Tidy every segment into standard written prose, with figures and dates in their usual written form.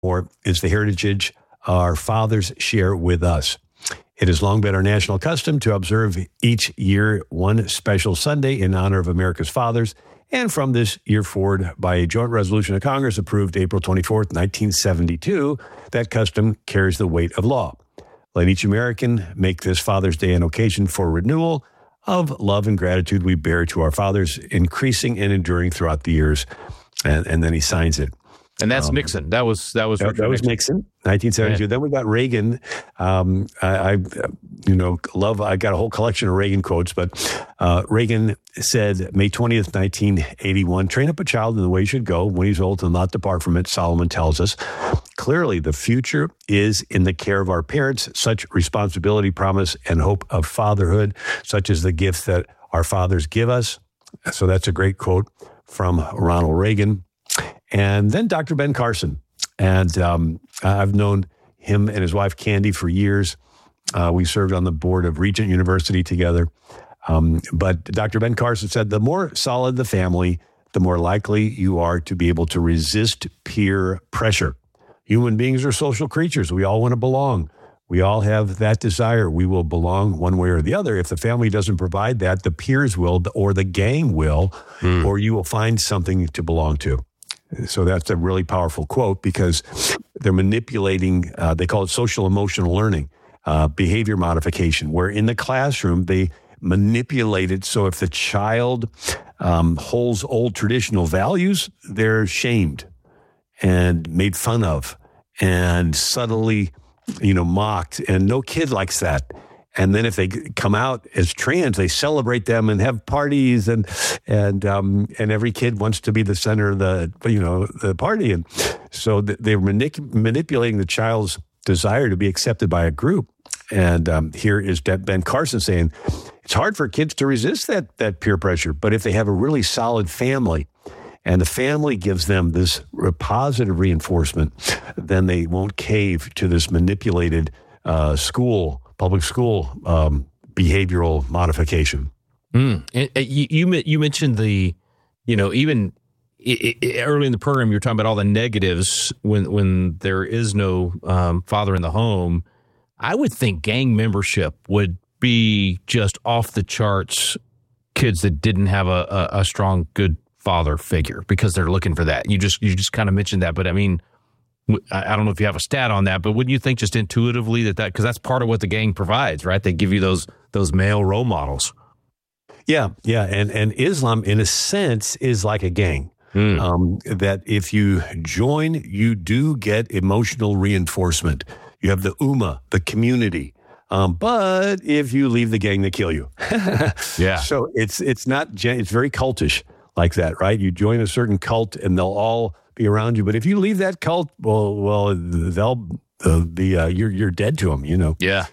more is the heritage our fathers share with us. It has long been our national custom to observe each year one special Sunday in honor of America's fathers. And from this year forward, by a joint resolution of Congress approved April 24th, 1972, that custom carries the weight of law. Let each American make this Father's Day an occasion for renewal of love and gratitude we bear to our fathers, increasing and enduring throughout the years. And then he signs it. And that's Nixon. That was Nixon, 1972. Yeah. Then we got Reagan. I got a whole collection of Reagan quotes, but Reagan said, May 20th, 1981, train up a child in the way he should go. When he's old, he'll not depart from it, Solomon tells us. Clearly, the future is in the care of our parents. Such responsibility, promise, and hope of fatherhood, such as the gift that our fathers give us. So that's a great quote from Ronald Reagan. And then Dr. Ben Carson. And I've known him and his wife, Candy, for years. We served on the board of Regent University together. But Dr. Ben Carson said, the more solid the family, the more likely you are to be able to resist peer pressure. Human beings are social creatures. We all want to belong. We all have that desire. We will belong one way or the other. If the family doesn't provide that, the peers will, or the gang will, or you will find something to belong to. So that's a really powerful quote because they're manipulating, they call it social emotional learning, behavior modification, where in the classroom they manipulate it. So if the child holds old traditional values, they're shamed and made fun of and subtly, mocked. And no kid likes that. And then if they come out as trans, they celebrate them and have parties, and every kid wants to be the center of the party, and so they're manipulating the child's desire to be accepted by a group. And here is Ben Carson saying it's hard for kids to resist that peer pressure, but if they have a really solid family, and the family gives them this positive reinforcement, then they won't cave to this manipulated public school behavioral modification. You mentioned even early in the program, you were talking about all the negatives when there is no father in the home. I would think gang membership would be just off the charts. Kids that didn't have a strong, good father figure because they're looking for that. You just kind of mentioned that, but I mean, I don't know if you have a stat on that, but wouldn't you think just intuitively that because that's part of what the gang provides, right? They give you those male role models. Yeah. And Islam, in a sense, is like a gang. That if you join, you do get emotional reinforcement. You have the ummah, the community. But if you leave the gang, they kill you. Yeah. So it's very cultish like that, right? You join a certain cult and they'll all be around you. But if you leave that cult, well, they'll you're dead to them, Yeah.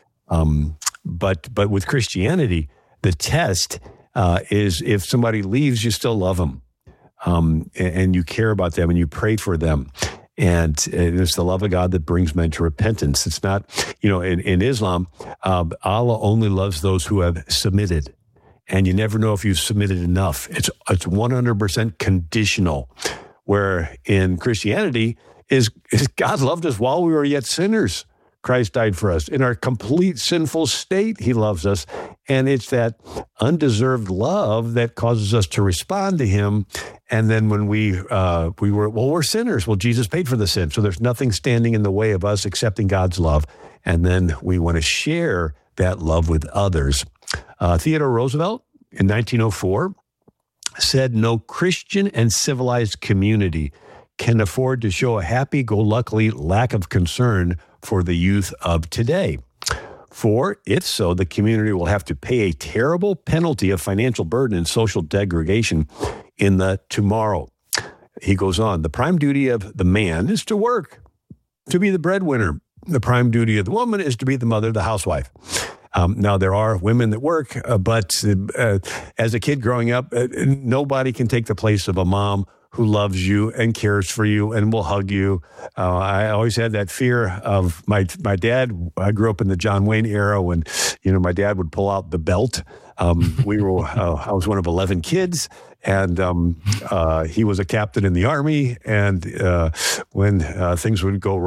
But with Christianity, the test is if somebody leaves, you still love them, and you care about them and you pray for them. And it's the love of God that brings men to repentance. It's not, in Islam, Allah only loves those who have submitted. And you never know if you've submitted enough. It's 100% conditional. Where in Christianity is God loved us while we were yet sinners. Christ died for us. In our complete sinful state, he loves us. And it's that undeserved love that causes us to respond to him. And then when we're sinners. Well, Jesus paid for the sin. So there's nothing standing in the way of us accepting God's love. And then we want to share that love with others. Theodore Roosevelt in 1904 said, no Christian and civilized community can afford to show a happy-go-lucky lack of concern for the youth of today. For if so, the community will have to pay a terrible penalty of financial burden and social degradation in the tomorrow. He goes on, the prime duty of the man is to work, to be the breadwinner. The prime duty of the woman is to be the mother, the housewife. Now, there are women that work, but as a kid growing up, nobody can take the place of a mom who loves you and cares for you and will hug you. I always had that fear of my dad. I grew up in the John Wayne era when, my dad would pull out the belt. I was one of 11 kids, and he was a captain in the Army. And when things would go